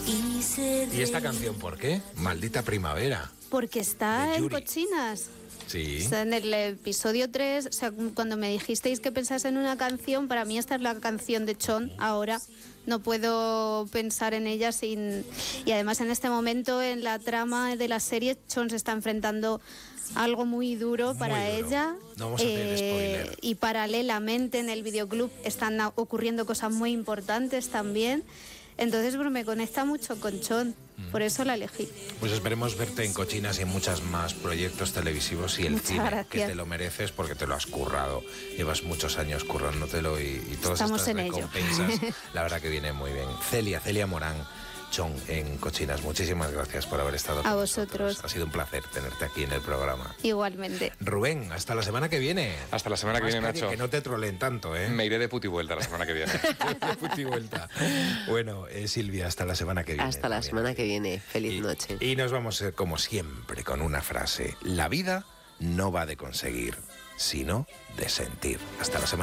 ¿Y esta canción por qué? Maldita primavera. Porque está De en Yuri. Cochinas. Sí. O sea, en el episodio 3, o sea, cuando me dijisteis que pensase en una canción, para mí esta es la canción de Chon ahora. No puedo pensar en ella sin... Y además en este momento, en la trama de la serie, Chon se está enfrentando a algo muy duro para duro. ella. No vamos a hacer spoiler. Y paralelamente en el videoclub están ocurriendo cosas muy importantes también. Entonces, pues, me conecta mucho con Chon. Por eso la elegí. Pues esperemos verte en Cochinas y en muchos más proyectos televisivos y el Muchas cine, gracias. que te lo mereces porque te lo has currado. Llevas muchos años currándotelo y todas Estamos estas en ello. recompensas, la verdad que viene muy bien. Celia Morán, Chon en Cochinas, muchísimas gracias por haber estado con vosotros. nosotros. Ha sido un placer tenerte aquí en el programa. Igualmente. Rubén, hasta la semana que viene. Hasta la semana que Más viene, calle, Nacho. Que no te troleen tanto, ¿eh? Me iré de puti vuelta la semana que viene. De puti vuelta. Bueno, Silvia, hasta la semana que viene. Hasta la también. semana que viene. Feliz noche. Y nos vamos, como siempre, con una frase. La vida no va de conseguir, sino de sentir. Hasta la semana.